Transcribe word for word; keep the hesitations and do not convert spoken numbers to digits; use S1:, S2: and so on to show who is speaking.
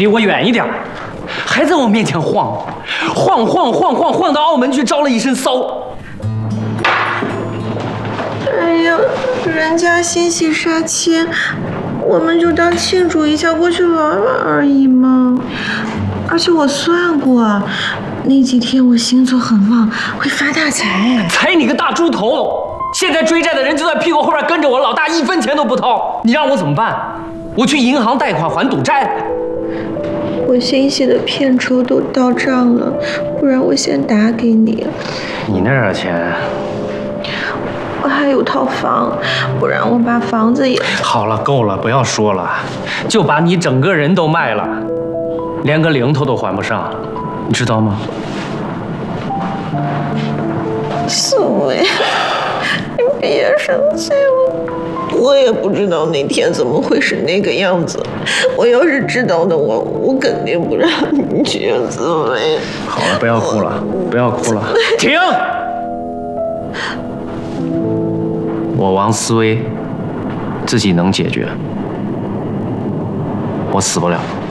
S1: 离我远一点，还在我面前晃，晃晃晃晃晃到澳门去，招了一身骚。
S2: 哎呀，人家心系杀妻，我们就当庆祝一下，过去玩玩而已嘛。而且我算过，那几天我星座很旺，会发大财。
S1: 踩你个大猪头！现在追债的人就在屁股后面跟着我，老大一分钱都不掏，你让我怎么办？我去银行贷款还赌债。
S2: 我新系的片酬都到账了，不然我先打给你。
S1: 你那点钱，
S2: 我还有套房，不然我把房子也……
S1: 好了，够了，不要说了，就把你整个人都卖了，连个零头都还不上，你知道吗？
S2: 思维，你别生气了。我也不知道那天怎么会是那个样子。我要是知道的，我我肯定不让你去，思维。
S1: 好了，不要哭了，不要哭了，停！我王思威自己能解决，我死不了。